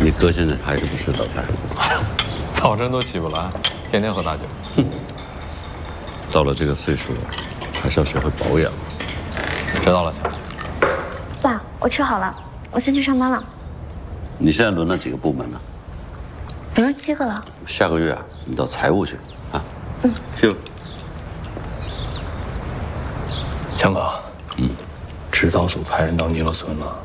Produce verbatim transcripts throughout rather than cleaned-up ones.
你哥现在还是不吃早餐？ 早晨都起不来，天天喝大酒。 哼，到了这个岁数了，还是要学会保养。 知道了，亲。 爸，我吃好了，我先去上班了。 你现在轮了几个部门了？ 轮了七个了。 下个月啊，你到财务去啊。嗯，去吧。 强哥， 嗯， 指导组派人到尼罗村了。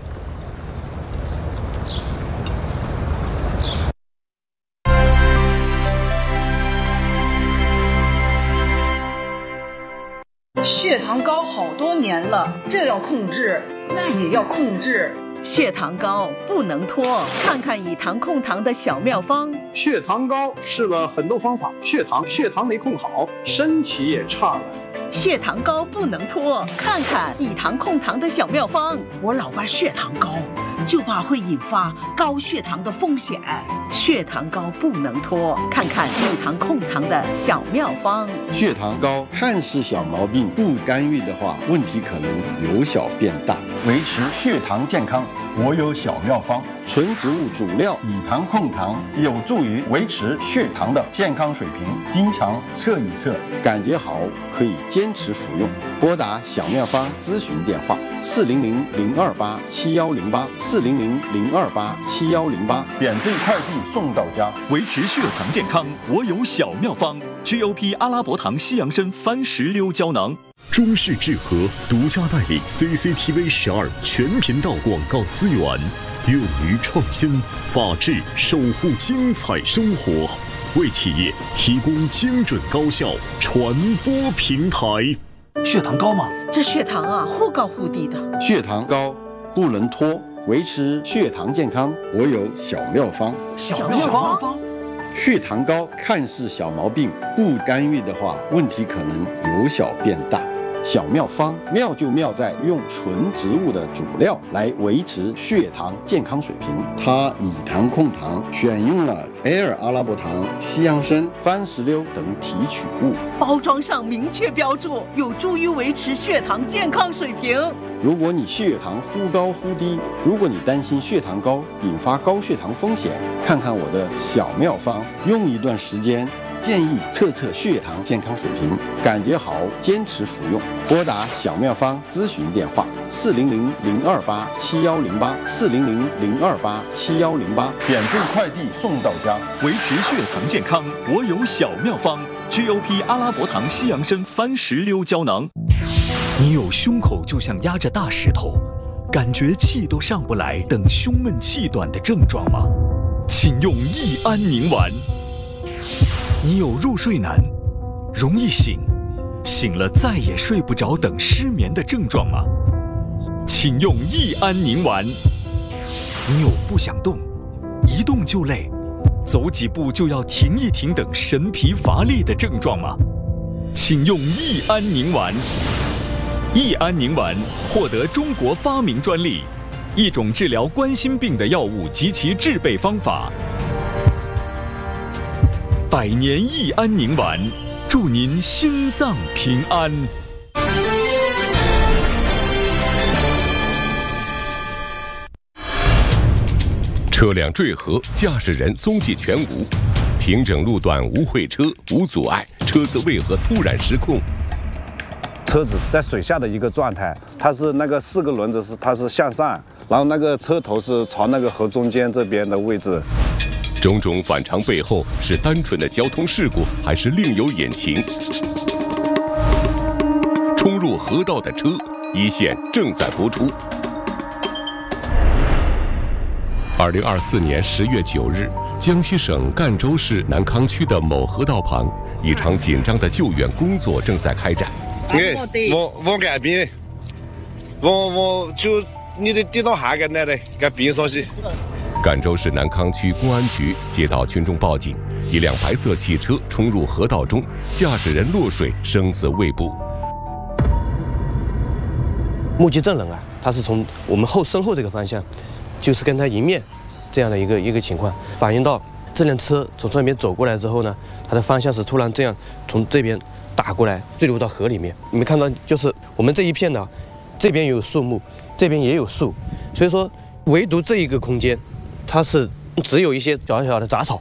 血糖高好多年了，这要控制，那也要控制。 血糖高不能拖，看看以糖控糖的小妙方。 血糖高试了很多方法，血糖血糖没控好，身体也差了。 血糖高不能拖，看看以糖控糖的小妙方。 我老爸血糖高，就怕会引发高血糖的风险。 血糖高不能拖，看看以糖控糖的小妙方。 血糖高看似小毛病，不干预的话，问题可能由小变大。维持血糖健康，我有小妙方：纯植物主料以糖控糖，有助于维持血糖的健康水平。经常测一测，感觉好可以坚持服用。拨打小妙方咨询电话：四零零零二八七幺零八，四零零零二八七幺零八，免费快递送到家。 维持血糖健康，我有小妙方 ：G O P 阿拉伯糖西洋参番石榴胶囊。 中式智和独家代理 C C T V 十二全频道广告资源，勇于创新，法治守护精彩生活，为企业提供精准高效传播平台。 血糖高吗？ 这血糖啊，忽高忽低的。 血糖高不能拖，维持血糖健康，我有小妙方。 小妙方。 血糖高看似小毛病，不干预的话，问题可能由小变大。小妙方妙就妙在用纯植物的主料来维持血糖健康水平。它以糖控糖，选用了 Air 阿拉伯糖、西洋参、番石榴等提取物， 包装上明确标注，有助于维持血糖健康水平。 如果你血糖忽高忽低，如果你担心血糖高引发高血糖风险，看看我的小妙方，用一段时间。建议测测血糖健康水平，感觉好坚持服用。拨打小妙方咨询电话：四零零零二八七幺零八，四零零零二八七幺零八，免费快递送到家。 维持血糖健康，我有小妙方 ：G O P 阿拉伯糖西洋参番石榴胶囊。你有胸口就像压着大石头，感觉气都上不来等胸闷气短的症状吗？请用益安宁丸。你有入睡难、容易醒、醒了再也睡不着等失眠的症状吗？请用益安宁丸。你有不想动、一动就累、走几步就要停一停等神疲乏力的症状吗？请用益安宁丸。益安宁丸获得中国发明专利，一种治疗冠心病的药物及其制备方法。百年益安宁丸，祝您心脏平安。 车辆坠河，驾驶人踪迹全无，平整路段无会车无阻碍，车子为何突然失控？ 车子在水下的一个状态，它是那个四个轮子是它是向上，然后那个车头是朝那个河中间这边的位置。 种种反常背后是单纯的交通事故，还是另有隐情？冲入河道的车，一线正在播出。二零二四年十月九日，江西省赣州市南康区的某河道旁，一场紧张的救援工作正在开展。 哎，我我干冰，我我就你得滴到下个奶的，干冰上去。 赣州市南康区公安局接到群众报警，一辆白色汽车冲入河道中，驾驶人落水，生死未卜。 目击证人啊，他是从我们后身后这个方向，就是跟他迎面这样的一个一个情况，反映到这辆车从这边走过来之后呢，它的方向是突然这样从这边打过来，坠入到河里面。你们看到，就是我们这一片呢，这边有树木，这边也有树，所以说唯独这一个空间它是只有一些小小的杂草。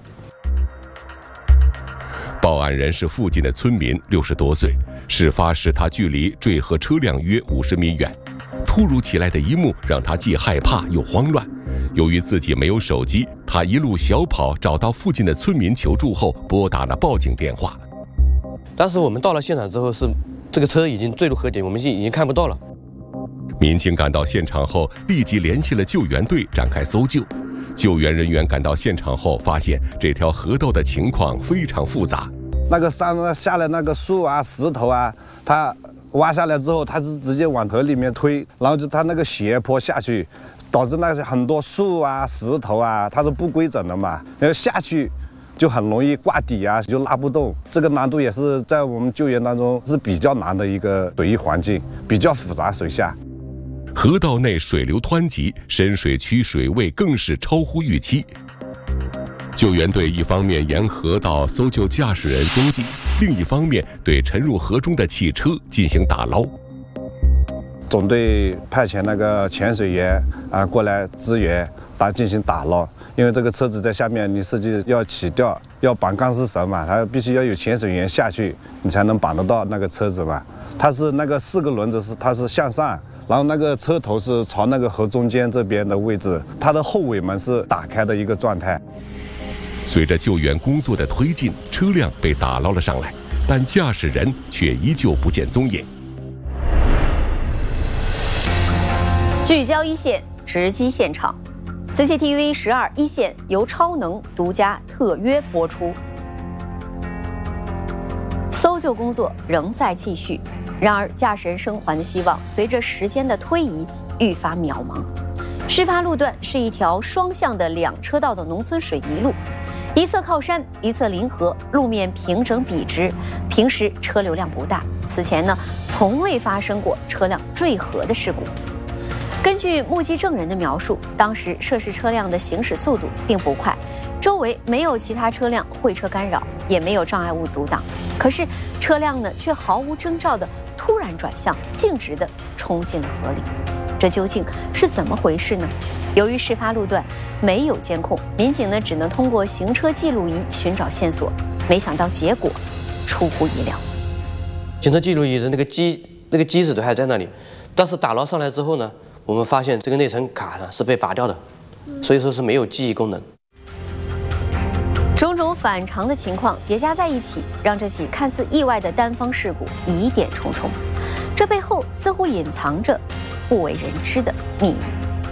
报案人是附近的村民，六十多岁。事发时他距离坠河车辆约五十米远。突如其来的一幕让他既害怕又慌乱。由于自己没有手机，他一路小跑找到附近的村民求助后，拨打了报警电话。 当时我们到了现场之后，是这个车已经坠入河底，我们已经看不到了。 民警赶到现场后，立即联系了救援队展开搜救。救援人员赶到现场后，发现这条河道的情况非常复杂。 那个山下来那个树啊、石头啊，它挖下来之后，它是直接往河里面推，然后就它那个斜坡下去，导致那些很多树啊、石头啊，它是不规整的嘛，然后下去就很容易挂底啊，就拉不动。这个难度也是在我们救援当中是比较难的一个水域环境，比较复杂水下。 河道内水流湍急，深水区水位更是超乎预期。救援队一方面沿河道搜救驾驶人踪迹，另一方面对沉入河中的汽车进行打捞。 总队派遣那个潜水员啊过来支援，打进行打捞。因为这个车子在下面，你设计要起吊，要绑钢丝绳嘛，它必须要有潜水员下去，你才能绑得到那个车子嘛。它是那个四个轮子是它是向上，然后那个车头是朝那个河中间这边的位置，它的后尾门是打开的一个状态。 随着救援工作的推进，车辆被打捞了上来，但驾驶人却依旧不见踪影。 聚焦一线，直击现场。C C T V 十二一线由超能独家特约播出。搜救工作仍在继续，然而驾驶人生还的希望随着时间的推移愈发渺茫。事发路段是一条双向的两车道的农村水泥路。一侧靠山，一侧临河，路面平整笔直，平时车流量不大。此前呢，从未发生过车辆坠河的事故。根据目击证人的描述，当时涉事车辆的行驶速度并不快，周围没有其他车辆会车干扰，也没有障碍物阻挡。可是车辆呢，却毫无征兆地突然转向，径直地冲进了河里。这究竟是怎么回事呢？由于事发路段没有监控，民警呢只能通过行车记录仪寻找线索。没想到结果出乎意料， 行车记录仪的那个机那个机子都还在那里，但是打捞上来之后呢，我们发现这个内存卡呢是被拔掉的，所以说是没有记忆功能。 种种反常的情况叠加在一起，让这起看似意外的单方事故疑点重重。这背后似乎隐藏着不为人知的秘密。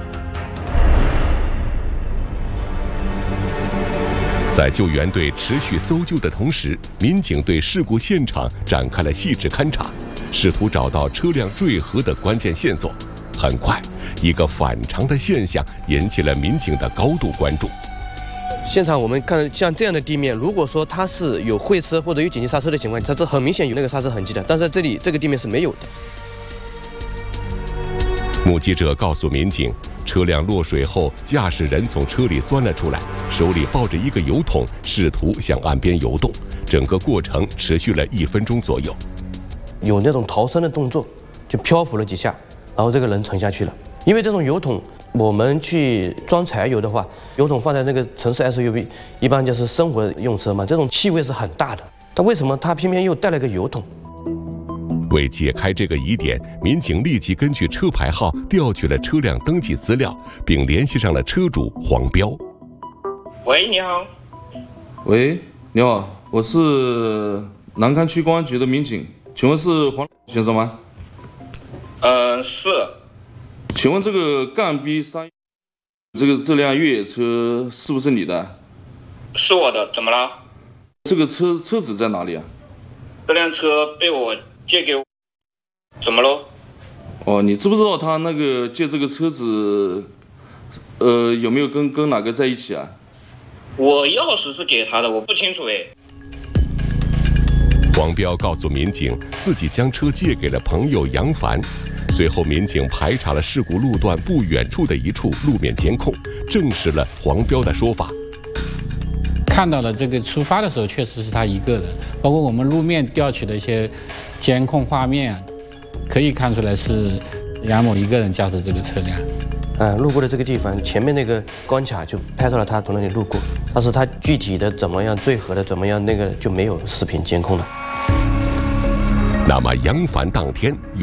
在救援队持续搜救的同时，民警对事故现场展开了细致勘查，试图找到车辆坠河的关键线索。很快，一个反常的现象引起了民警的高度关注。 现场我们看像这样的地面，如果说它是有会车或者有紧急刹车的情况，它是很明显有那个刹车痕迹的，但是这里这个地面是没有的。 目击者告诉民警，车辆落水后，驾驶人从车里钻了出来，手里抱着一个油桶，试图向岸边游动。整个过程持续了一分钟左右。 有那种逃生的动作，就漂浮了几下，然后这个人沉下去了。因为这种油桶，我们去装柴油的话，油桶放在那个城市 S U V， 一般就是生活用车嘛，这种气味是很大的。但为什么他偏偏又带了个油桶？ 为解开这个疑点，民警立即根据车牌号调取了车辆登记资料，并联系上了车主黄彪。 喂，你好。 喂，你好，我是南康区公安局的民警，请问是黄先生吗？ 嗯、呃，是。 请问这个赣 B 三这个这辆越野车是不是你的？ 是我的，怎么了？ 这个车车子在哪里啊？ 这辆车被我借给我，怎么了？ 哦，你知不知道他那个借这个车子，呃，有没有跟跟哪个在一起啊？ 我钥匙是给他的，我不清楚哎。 黄彪告诉民警，自己将车借给了朋友杨凡。随后，民警排查了事故路段不远处的一处路面监控，证实了黄彪的说法。 看到了这个出发的时候，确实是他一个人，包括我们路面调取的一些监控画面，可以看出来是杨某一个人驾驶这个车辆。 嗯，路过的这个地方，前面那个关卡就拍到了他从那里路过，但是他具体的怎么样坠河的怎么样，那个就没有视频监控了。 那么杨帆当天有